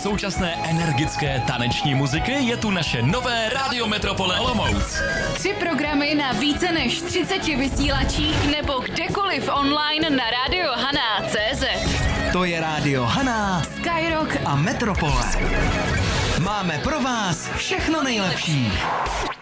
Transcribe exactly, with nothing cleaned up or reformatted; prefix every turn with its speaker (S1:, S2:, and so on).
S1: současné energické taneční muziky je tu naše nové Rádio Metropole Olomouc.
S2: Tři programy na více než třiceti vysílačích nebo kdekoliv online na Radio Haná tečka cé zet.
S3: To je Rádio Haná,
S2: Skyrock
S3: a Metropole. Máme pro vás všechno nejlepší.